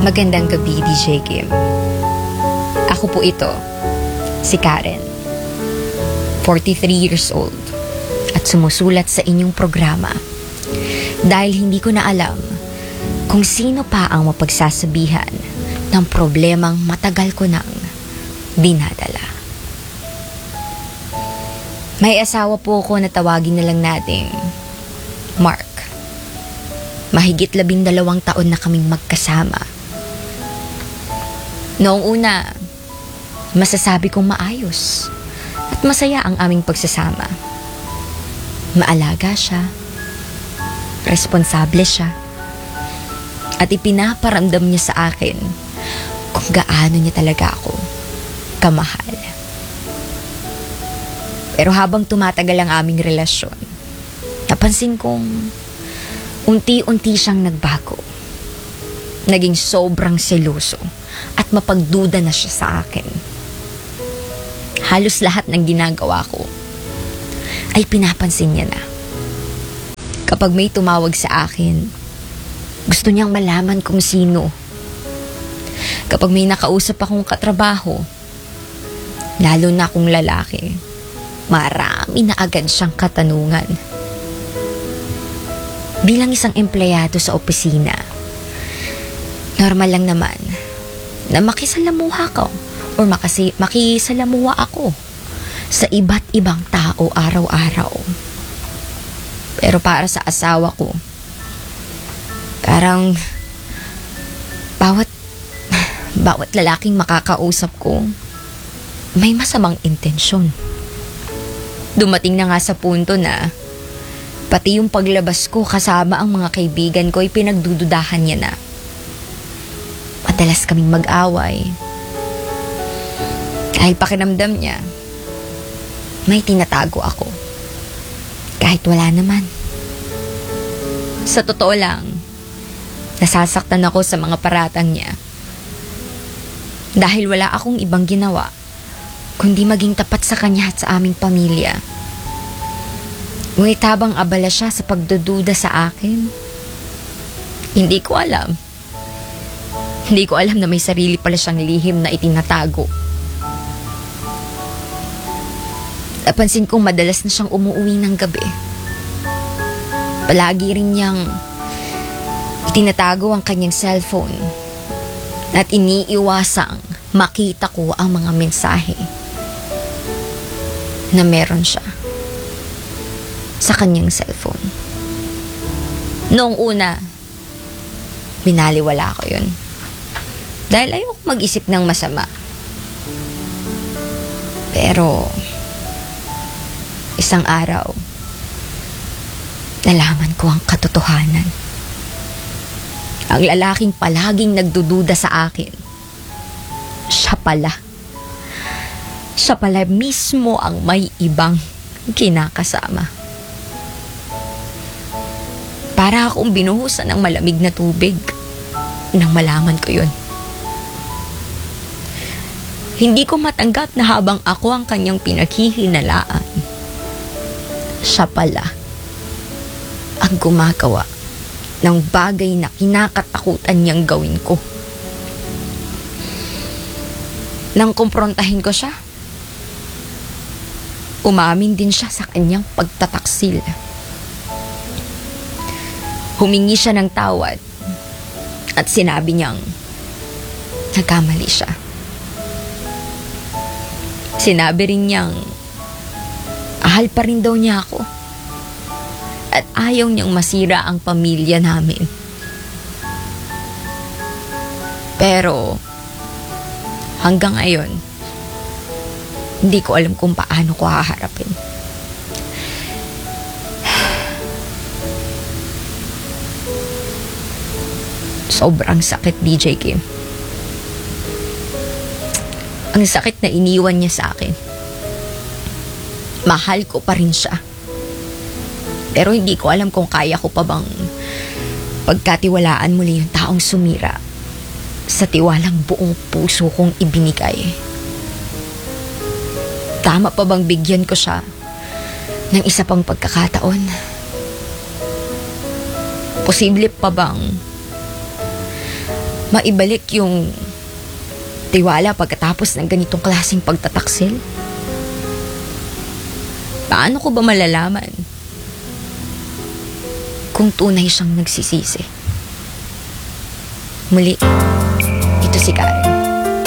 Magandang gabi, DJ Kim. Ako po ito, si Karen. 43 years old at sumusulat sa inyong programa dahil hindi ko na alam kung sino pa ang mapagsasabihan ng problemang matagal ko nang dinadala. May asawa po ako na tawagin na lang nating Mark. Mahigit 12 taon na kaming magkasama. Noong una, masasabi kong maayos at masaya ang aming pagsasama. Maalaga siya, responsable siya, at ipinaparamdam niya sa akin kung gaano niya talaga ako kamahal. Pero habang tumatagal ang aming relasyon, napansin kong unti-unti siyang nagbago. Naging sobrang seloso at mapagduda na siya sa akin. Halos lahat ng ginagawa ko ay pinapansin niya na. Kapag may tumawag sa akin, gusto niyang malaman kung sino. Kapag may nakausap akong katrabaho, lalo na kung lalaki, marami na agad siyang katanungan. Bilang isang empleyado sa opisina, normal lang naman na makisalamuha ko or makisalamuha ako sa iba't ibang tao araw-araw. Pero para sa asawa ko, parang bawat lalaking makakausap ko, may masamang intensyon. Dumating na nga sa punto na pati yung paglabas ko kasama ang mga kaibigan ko ay pinagdududahan niya na. Madalas kaming mag-away. Dahil pakiramdam niya, may tinatago ako. Kahit wala naman. Sa totoo lang, nasasaktan ako sa mga paratang niya. Dahil wala akong ibang ginawa, kundi maging tapat sa kanya at sa aming pamilya. Ngunit habang abala siya sa pagdududa sa akin, hindi ko alam na may sarili pala siyang lihim na itinatago. Napansin kong madalas na siyang umuwi ng gabi. Palagi rin niyang itinatago ang kanyang cellphone at iniiwasang makita ko ang mga mensahe na meron siya sa kanyang cellphone. Noong una, binaliwala ko yun. Dahil ayoko mag-isip ng masama. Pero, isang araw, nalaman ko ang katotohanan. Ang lalaking palaging nagdududa sa akin, siya pala mismo ang may ibang kinakasama. Para akong binuhusan ng malamig na tubig nang malaman ko yun. Hindi ko matanggap na habang ako ang kanyang pinaghihinalaan, siya pala ang gumagawa ng bagay na kinakatakutan niyang gawin ko. Nang kumprontahin ko siya, umamin din siya sa kanyang pagtataksil. Humingi siya ng tawad at sinabi niyang nagkamali siya. Sinabi rin niyang ahal pa rin daw niya ako at ayaw niyang masira ang pamilya namin. Pero hanggang ngayon, hindi ko alam kung paano ko haharapin. Sobrang sakit, DJ Kim. Ang sakit na iniwan niya sa akin. Mahal ko pa rin siya. Pero hindi ko alam kung kaya ko pa bang pagkatiwalaan muli yung taong sumira sa tiwalang buong puso kong ibinigay. Tama pa bang bigyan ko siya ng isa pang pagkakataon? Posible pa bang maibalik yung tiwala pagkatapos ng ganitong klaseng pagtataksil? Paano ko ba malalaman kung tunay siyang nagsisisi? Muli, ito si Karen.